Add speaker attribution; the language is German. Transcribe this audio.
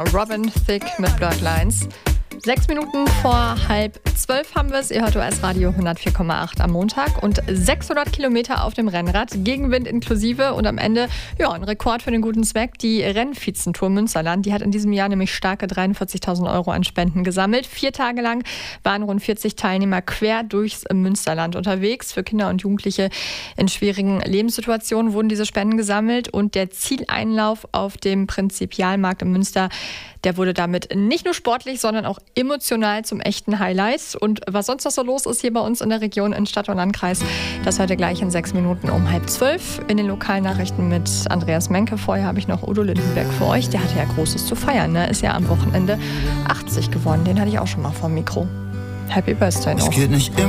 Speaker 1: Robin Thicke mit Blurred Lines. 6 Minuten vor 11:30 haben wir es. Ihr hört OS Radio 104,8 am Montag und 600 Kilometer auf dem Rennrad, Gegenwind inklusive und am Ende ein Rekord für den guten Zweck. Die Rennvizentour Münsterland, die hat in diesem Jahr nämlich starke 43.000 € an Spenden gesammelt. 4 Tage lang waren rund 40 Teilnehmer quer durchs Münsterland unterwegs. Für Kinder und Jugendliche in schwierigen Lebenssituationen wurden diese Spenden gesammelt und der Zieleinlauf auf dem Prinzipialmarkt in Münster, der wurde damit nicht nur sportlich, sondern auch emotional zum echten Highlight. Und was sonst noch so los ist hier bei uns in der Region, in Stadt und Landkreis, das heute gleich in 6 Minuten um 11:30 in den Lokalnachrichten mit Andreas Menke. Vorher habe ich noch Udo Lindenberg für euch. Der hatte ja Großes zu feiern, ne? Ist ja am Wochenende 80 geworden. Den hatte ich auch schon mal vom Mikro. Happy Birthday noch.